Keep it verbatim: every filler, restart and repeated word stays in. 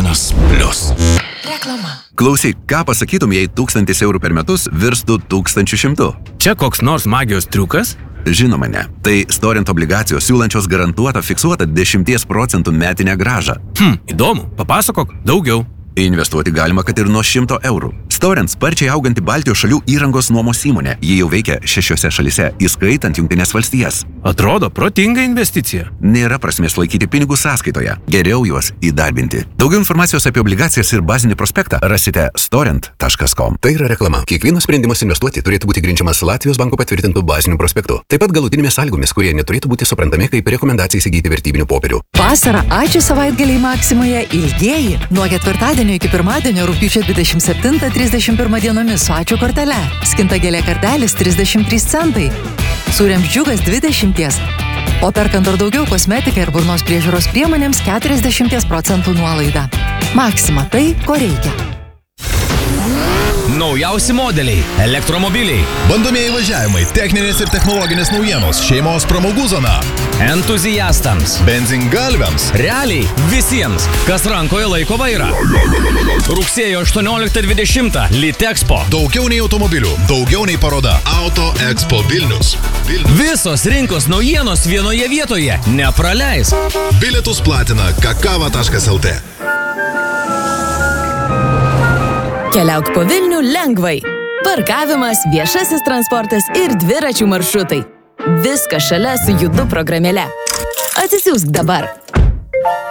Erasmus Plus. Reklama. Klausyk, ką pasakytum, jei tūkstantis eurų per metus virstų tūkstančių šimtų? Čia koks nors magijos triukas? Žinoma ne. Tai Storint obligacijos siūlančios garantuotą fiksuotą dešimties procentų metinę grąžą. Hm, įdomu. Papasakok daugiau. Investuoti galima, kad ir nuo šimto eurų. Storint sparčiai auganti Baltijos šalių įrangos nuomos įmonė. Ji jau veikia šešiose šalyse, įskaitant Jungtines valstijas. Atrodo protinga investicija. Nėra prasmės laikyti pinigus sąskaitoje. Geriau juos įdarbinti. Daugiau informacijos apie obligacijas ir bazinį prospektą rasite storint taškas com. Tai yra reklama. Kiekvienas sprendimas investuoti turėtų būti grindžiamas Latvijos banko patvirtintų baziniu prospektu. Taip pat galutinėmis sąlygomis, kurie neturėtų būti suprantami kaip rekomendacija įsigyti vertybinių popierių. Vasarą ačiū savaitgaliai Maksimoje ilgieji. Nuo ketvirtadienio iki pirmadienio rugpjūčio dvidešimt septintą trisdešimt pirmą dienomis su ačiū kortele. Skintagėlė kartelis trisdešimt trys centai. Sūriams džiugas dvidešimt. O perkant ar daugiau kosmetikai ir burnos priežiūros priemonėms keturiasdešimt procentų nuolaida. Maksima tai, ko reikia. Naujausi modeliai, elektromobiliai, bandomieji važiavimai, techninės ir technologinės naujienos, šeimos pramogų zona. Entuziastams, benzingalviams, realiai visiems, kas rankoje laiko vairą. Rugsėjo aštuonioliktą dvidešimtą Litexpo. Daugiau nei automobilių, daugiau nei paroda. Auto Expo Vilnius. Vilnius. Visos rinkos naujienos vienoje vietoje. Nepraleis. Bilietus platina kakava taškas lt. Keliauk po Vilnių lengvai. Parkavimas, viešasis transportas ir dviračių maršrutai. Viskas šalia su Judu programėle. Atsisiųsk dabar.